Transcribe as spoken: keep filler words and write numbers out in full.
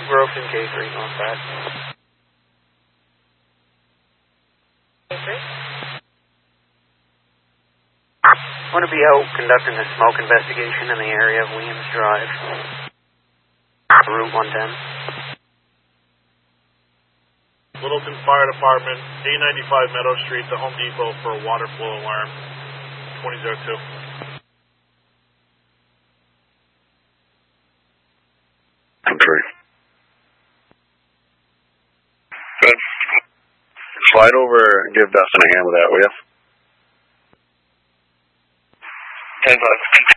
Growth in K three, not bad. K three? I'm going to be out conducting a smoke investigation in the area of Williams Drive. Route one ten. Littleton Fire Department, A ninety-five Meadow Street to Home Depot for a water flow alarm, twenty oh two. Okay. Good. Slide over and give Dustin a hand with that, will you? ten five.